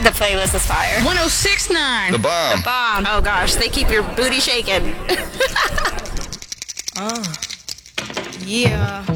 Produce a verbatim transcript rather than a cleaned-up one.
The playlist is fire. one oh six point nine. The bomb. Bomb. Oh gosh, they keep your booty shaking. Oh. Yeah.